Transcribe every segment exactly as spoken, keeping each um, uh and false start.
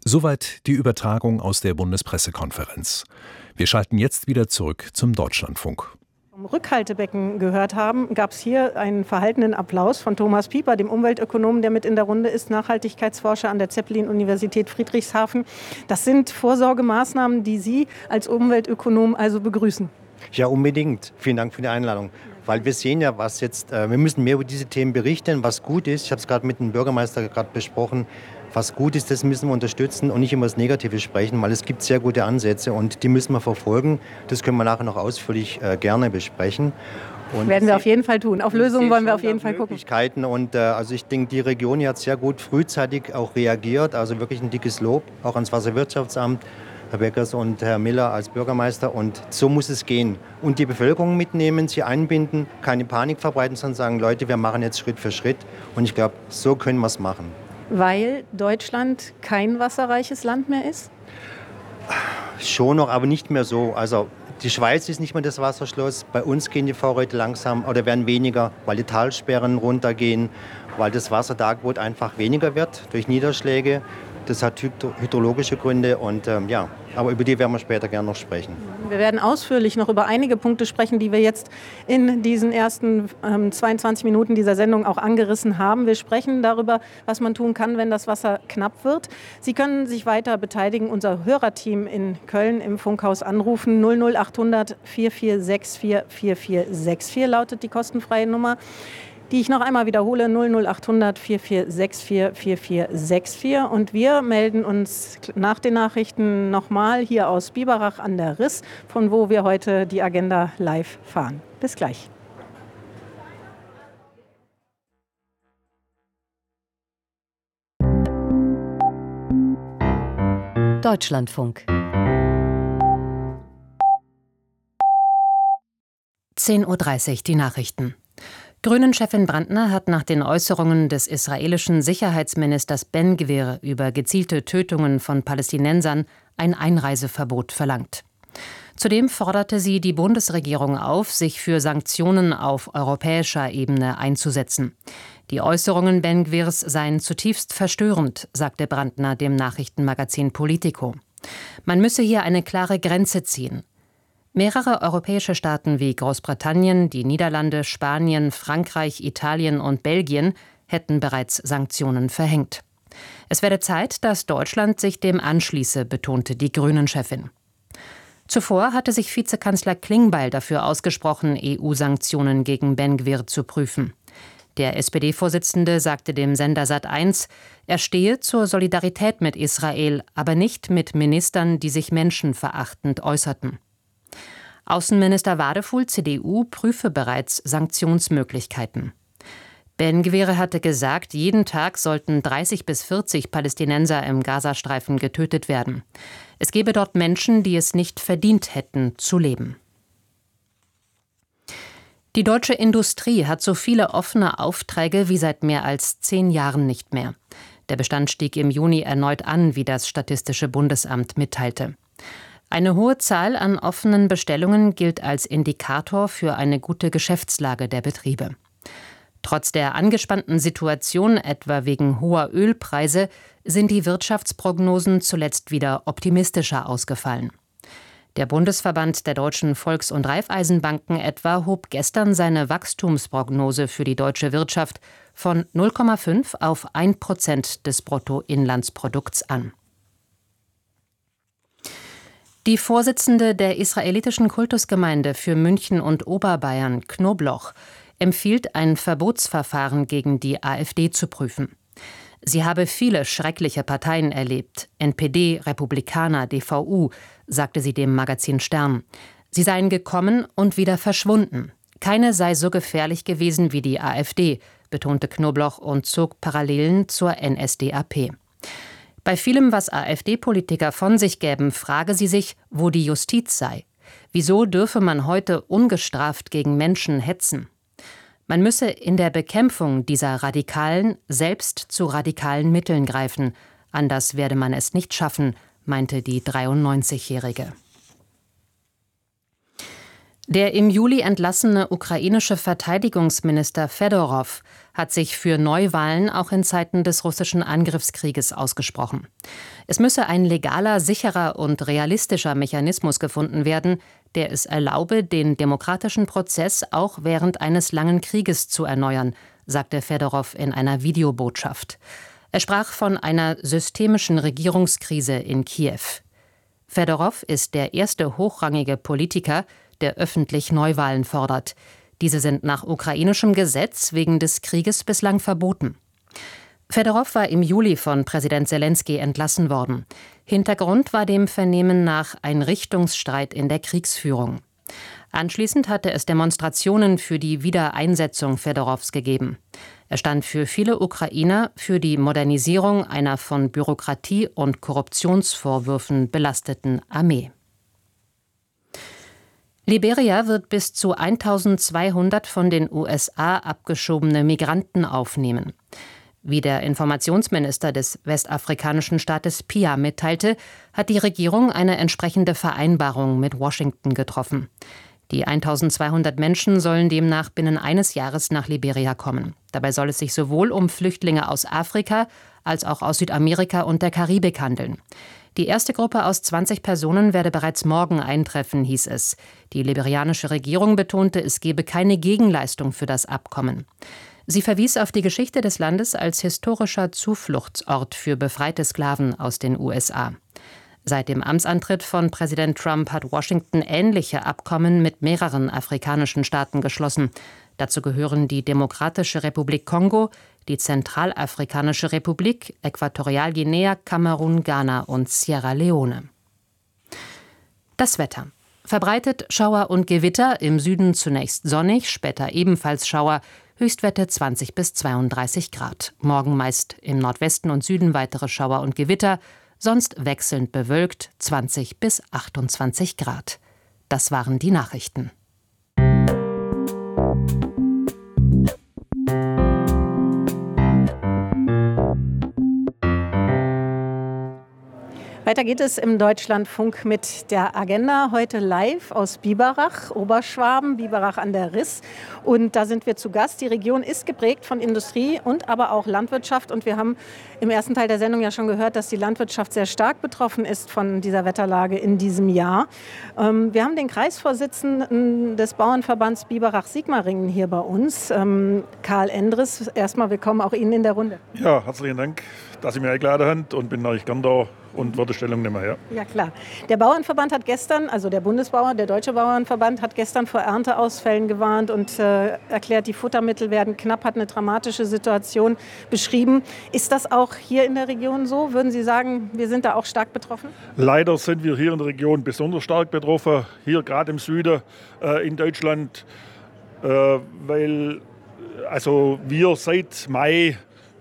Soweit die Übertragung aus der Bundespressekonferenz. Wir schalten jetzt wieder zurück zum Deutschlandfunk. Rückhaltebecken gehört haben, gab es hier einen verhaltenen Applaus von Thomas Pieper, dem Umweltökonomen, der mit in der Runde ist, Nachhaltigkeitsforscher an der Zeppelin-Universität Friedrichshafen. Das sind Vorsorgemaßnahmen, die Sie als Umweltökonom also begrüßen. Ja, unbedingt. Vielen Dank für die Einladung. Weil wir sehen ja, was jetzt, äh, wir müssen mehr über diese Themen berichten, was gut ist. Ich habe es gerade mit dem Bürgermeister gerade besprochen. Was gut ist, das müssen wir unterstützen und nicht immer das Negative sprechen, weil es gibt sehr gute Ansätze und die müssen wir verfolgen. Das können wir nachher noch ausführlich äh, gerne besprechen. Und werden wir auf jeden Fall tun. Auf Lösungen wollen wir auf jeden Fall gucken. Und äh, also ich denke, die Region hier hat sehr gut frühzeitig auch reagiert. Also wirklich ein dickes Lob, auch ans Wasserwirtschaftsamt, Herr Beckers und Herr Miller als Bürgermeister. Und so muss es gehen. Und die Bevölkerung mitnehmen, sie einbinden, keine Panik verbreiten, sondern sagen, Leute, wir machen jetzt Schritt für Schritt. Und ich glaube, so können wir es machen. Weil Deutschland kein wasserreiches Land mehr ist? Schon noch, aber nicht mehr so. Also die Schweiz ist nicht mehr das Wasserschloss. Bei uns gehen die Vorräte langsam oder werden weniger, weil die Talsperren runtergehen, weil das Wasserdargebot einfach weniger wird durch Niederschläge. Das hat hydrologische Gründe und ähm, ja, aber über die werden wir später gerne noch sprechen. Wir werden ausführlich noch über einige Punkte sprechen, die wir jetzt in diesen ersten ähm, zweiundzwanzig Minuten dieser Sendung auch angerissen haben. Wir sprechen darüber, was man tun kann, wenn das Wasser knapp wird. Sie können sich weiter beteiligen. Unser Hörerteam in Köln im Funkhaus anrufen. null null achthundert vier vier sechs vier vier vier sechs vier lautet die kostenfreie Nummer, die ich noch einmal wiederhole, null null achthundert vier vier sechs vier vier vier sechs vier. Und wir melden uns nach den Nachrichten nochmal hier aus Biberach an der Riss, von wo wir heute die Agenda live fahren. Bis gleich. Deutschlandfunk. zehn Uhr dreißig, die Nachrichten. Grünen-Chefin Brandner hat nach den Äußerungen des israelischen Sicherheitsministers Ben-Gvir über gezielte Tötungen von Palästinensern ein Einreiseverbot verlangt. Zudem forderte sie die Bundesregierung auf, sich für Sanktionen auf europäischer Ebene einzusetzen. Die Äußerungen Ben-Gvirs seien zutiefst verstörend, sagte Brandner dem Nachrichtenmagazin Politico. Man müsse hier eine klare Grenze ziehen. Mehrere europäische Staaten wie Großbritannien, die Niederlande, Spanien, Frankreich, Italien und Belgien hätten bereits Sanktionen verhängt. Es werde Zeit, dass Deutschland sich dem anschließe, betonte die Grünen-Chefin. Zuvor hatte sich Vizekanzler Klingbeil dafür ausgesprochen, E U-Sanktionen gegen Ben-Gvir zu prüfen. Der S P D-Vorsitzende sagte dem Sender Sat eins, er stehe zur Solidarität mit Israel, aber nicht mit Ministern, die sich menschenverachtend äußerten. Außenminister Wadefuhl, C D U, prüfe bereits Sanktionsmöglichkeiten. Ben-Gvir hatte gesagt, jeden Tag sollten dreißig bis vierzig Palästinenser im Gazastreifen getötet werden. Es gebe dort Menschen, die es nicht verdient hätten, zu leben. Die deutsche Industrie hat so viele offene Aufträge wie seit mehr als zehn Jahren nicht mehr. Der Bestand stieg im Juni erneut an, wie das Statistische Bundesamt mitteilte. Eine hohe Zahl an offenen Bestellungen gilt als Indikator für eine gute Geschäftslage der Betriebe. Trotz der angespannten Situation, etwa wegen hoher Ölpreise, sind die Wirtschaftsprognosen zuletzt wieder optimistischer ausgefallen. Der Bundesverband der deutschen Volks- und Raiffeisenbanken etwa hob gestern seine Wachstumsprognose für die deutsche Wirtschaft von null Komma fünf auf ein Prozent des Bruttoinlandsprodukts an. Die Vorsitzende der israelitischen Kultusgemeinde für München und Oberbayern, Knobloch, empfiehlt, ein Verbotsverfahren gegen die AfD zu prüfen. Sie habe viele schreckliche Parteien erlebt, N P D, Republikaner, D V U, sagte sie dem Magazin Stern. Sie seien gekommen und wieder verschwunden. Keine sei so gefährlich gewesen wie die AfD, betonte Knobloch und zog Parallelen zur N S D A P. Bei vielem, was AfD-Politiker von sich gäben, frage sie sich, wo die Justiz sei. Wieso dürfe man heute ungestraft gegen Menschen hetzen? Man müsse in der Bekämpfung dieser Radikalen selbst zu radikalen Mitteln greifen. Anders werde man es nicht schaffen, meinte die dreiundneunzigjährige. Der im Juli entlassene ukrainische Verteidigungsminister Fedorow hat sich für Neuwahlen auch in Zeiten des russischen Angriffskrieges ausgesprochen. Es müsse ein legaler, sicherer und realistischer Mechanismus gefunden werden, der es erlaube, den demokratischen Prozess auch während eines langen Krieges zu erneuern, sagte Fedorow in einer Videobotschaft. Er sprach von einer systemischen Regierungskrise in Kiew. Fedorow ist der erste hochrangige Politiker, der öffentlich Neuwahlen fordert. Diese sind nach ukrainischem Gesetz wegen des Krieges bislang verboten. Fedorow war im Juli von Präsident Selenskyj entlassen worden. Hintergrund war dem Vernehmen nach ein Richtungsstreit in der Kriegsführung. Anschließend hatte es Demonstrationen für die Wiedereinsetzung Fedorows gegeben. Er stand für viele Ukrainer für die Modernisierung einer von Bürokratie und Korruptionsvorwürfen belasteten Armee. Liberia wird bis zu eintausendzweihundert von den U S A abgeschobene Migranten aufnehmen. Wie der Informationsminister des westafrikanischen Staates Pia mitteilte, hat die Regierung eine entsprechende Vereinbarung mit Washington getroffen. Die eintausendzweihundert Menschen sollen demnach binnen eines Jahres nach Liberia kommen. Dabei soll es sich sowohl um Flüchtlinge aus Afrika als auch aus Südamerika und der Karibik handeln. Die erste Gruppe aus zwanzig Personen werde bereits morgen eintreffen, hieß es. Die liberianische Regierung betonte, es gebe keine Gegenleistung für das Abkommen. Sie verwies auf die Geschichte des Landes als historischer Zufluchtsort für befreite Sklaven aus den U S A. Seit dem Amtsantritt von Präsident Trump hat Washington ähnliche Abkommen mit mehreren afrikanischen Staaten geschlossen. Dazu gehören die Demokratische Republik Kongo, die Zentralafrikanische Republik, Äquatorialguinea, Kamerun, Ghana und Sierra Leone. Das Wetter. Verbreitet Schauer und Gewitter, im Süden zunächst sonnig, später ebenfalls Schauer, Höchstwerte zwanzig bis zweiunddreißig Grad. Morgen meist im Nordwesten und Süden weitere Schauer und Gewitter, sonst wechselnd bewölkt, zwanzig bis achtundzwanzig Grad. Das waren die Nachrichten. Weiter geht es im Deutschlandfunk mit der Agenda. Heute live aus Biberach, Oberschwaben, Biberach an der Riß. Und da sind wir zu Gast. Die Region ist geprägt von Industrie und aber auch Landwirtschaft. Und wir haben im ersten Teil der Sendung ja schon gehört, dass die Landwirtschaft sehr stark betroffen ist von dieser Wetterlage in diesem Jahr. Ähm, wir haben den Kreisvorsitzenden des Bauernverbands Biberach-Sigmaringen hier bei uns, ähm, Karl Endres. Erstmal willkommen auch Ihnen in der Runde. Ja, herzlichen Dank, dass Sie mich eingeladen haben und bin euch gern da und würde Stellung nehmen, ja. Ja, klar. Der Bauernverband hat gestern, also der Bundesbauer, der Deutsche Bauernverband hat gestern vor Ernteausfällen gewarnt und äh, erklärt, die Futtermittel werden knapp, hat eine dramatische Situation beschrieben. Ist das auch hier in der Region so? Würden Sie sagen, wir sind da auch stark betroffen? Leider sind wir hier in der Region besonders stark betroffen, hier gerade im Süden äh, in Deutschland, äh, weil also wir seit Mai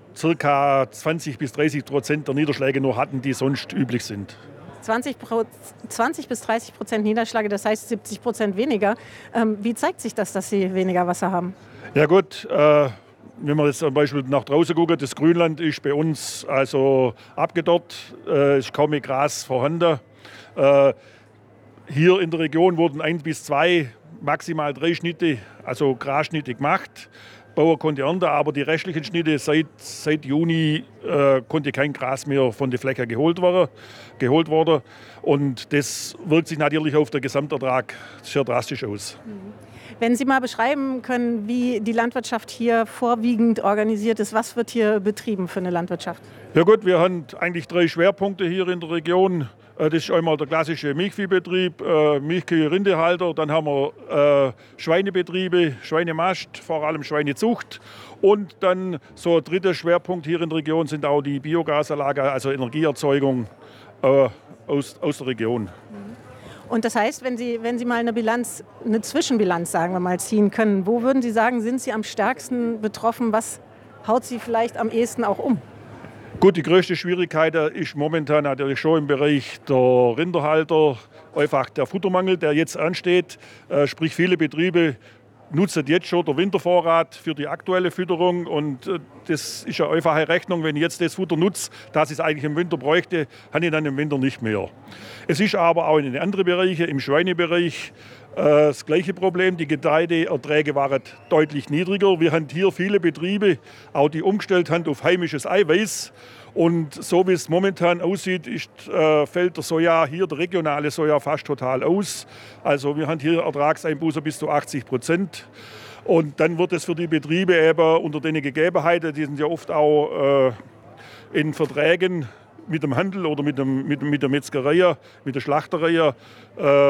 circa zwanzig bis dreißig Prozent der Niederschläge nur hatten, die sonst üblich sind. zwanzig, zwanzig bis dreißig Prozent Niederschläge, das heißt siebzig Prozent weniger. Ähm, wie zeigt sich das, dass Sie weniger Wasser haben? Ja gut, äh, wenn wir jetzt zum Beispiel nach draußen gucken, das Grünland ist bei uns also abgedorrt, äh, ist kaum mehr Gras vorhanden. Äh, hier in der Region wurden ein bis zwei, maximal drei Schnitte, also Grasschnitte gemacht. Bauer konnte ernten, aber die restlichen Schnitte seit, seit Juni äh, konnte kein Gras mehr von den Flächen geholt werden, geholt worden. Und das wirkt sich natürlich auf den Gesamtertrag sehr drastisch aus. Wenn Sie mal beschreiben können, wie die Landwirtschaft hier vorwiegend organisiert ist, was wird hier betrieben für eine Landwirtschaft? Ja gut, wir haben eigentlich drei Schwerpunkte hier in der Region. Das ist einmal der klassische Milchviehbetrieb, äh, Milchkühe, Rindehalter. Dann haben wir äh, Schweinebetriebe, Schweinemast, vor allem Schweinezucht. Und dann so ein dritter Schwerpunkt hier in der Region sind auch die Biogasanlagen, also Energieerzeugung äh, aus, aus der Region. Und das heißt, wenn Sie, wenn Sie mal eine Bilanz, eine Zwischenbilanz, sagen wir mal, ziehen können, wo würden Sie sagen, sind Sie am stärksten betroffen? Was haut Sie vielleicht am ehesten auch um? Gut, die größte Schwierigkeit ist momentan natürlich schon im Bereich der Rinderhalter, einfach der Futtermangel, der jetzt ansteht. Äh, sprich, viele Betriebe nutzen jetzt schon den Wintervorrat für die aktuelle Fütterung. Und äh, das ist eine einfache Rechnung. Wenn ich jetzt das Futter nutze, das ich eigentlich im Winter bräuchte, habe ich dann im Winter nicht mehr. Es ist aber auch in den anderen Bereichen, im Schweinebereich, äh, das gleiche Problem. Die Getreideerträge waren deutlich niedriger. Wir haben hier viele Betriebe, auch die umgestellt haben auf heimisches Eiweiß. Und so wie es momentan aussieht, ist, äh, fällt der Soja hier, der regionale Soja, fast total aus. Also wir haben hier Ertragseinbuße bis zu achtzig Prozent. Und dann wird es für die Betriebe eben unter den Gegebenheiten, die sind ja oft auch äh, in Verträgen mit dem Handel oder mit, dem, mit, mit der Metzgerei, mit der Schlachterei, äh,